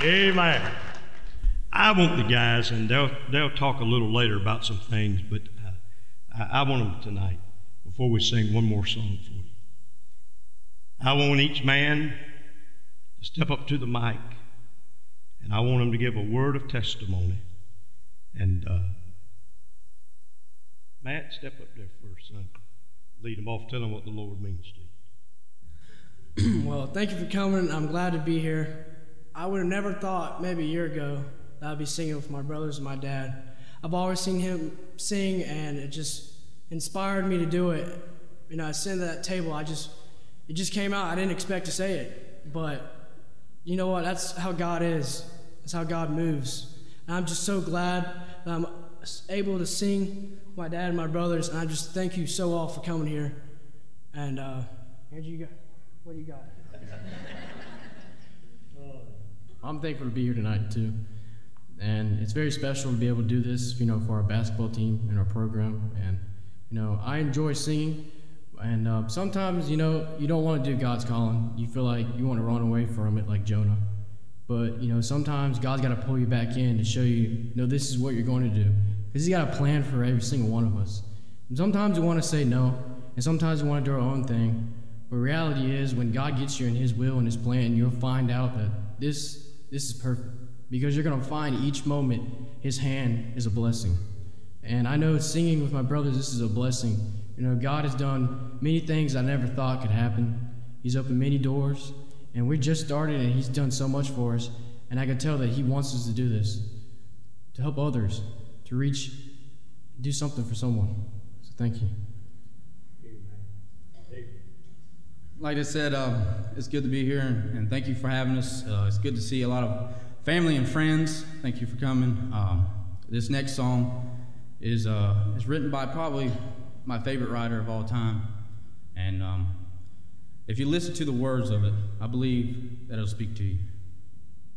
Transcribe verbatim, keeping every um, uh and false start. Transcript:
Amen. I want the guys, and they'll they'll talk a little later about some things, but uh, I, I want them tonight, before we sing one more song for you. I want each man to step up to the mic, and I want them to give a word of testimony. And uh, Matt, step up there first, son. Lead them off, tell them what the Lord means to you. Well, thank you for coming. I'm glad to be here. I would have never thought maybe a year ago that I'd be singing with my brothers and my dad. I've always seen him sing, and it just inspired me to do it. You know, I sat at that table, I just, it just came out. I didn't expect to say it, but you know what? That's how God is. That's how God moves. And I'm just so glad that I'm able to sing with my dad and my brothers, and I just thank you so all for coming here. And uh, here you go. What do you got? I'm thankful to be here tonight, too. And it's very special to be able to do this, you know, for our basketball team and our program. And, you know, I enjoy singing. And uh, sometimes, you know, you don't want to do God's calling. You feel like you want to run away from it like Jonah. But, you know, sometimes God's got to pull you back in to show you, you know, this is what you're going to do. Because he's got a plan for every single one of us. And sometimes we want to say no. And sometimes we want to do our own thing. But reality is, when God gets you in his will and his plan, you'll find out that this this is perfect. Because you're going to find each moment his hand is a blessing. And I know singing with my brothers, this is a blessing. You know, God has done many things I never thought could happen. He's opened many doors. And we just started, and he's done so much for us. And I can tell that he wants us to do this, to help others, to reach, do something for someone. So thank you. Like I said, uh, it's good to be here, and, and thank you for having us. Uh, it's good to see a lot of family and friends. Thank you for coming. Um, this next song is uh, is written by probably my favorite writer of all time, and um, if you listen to the words of it, I believe that it'll speak to you.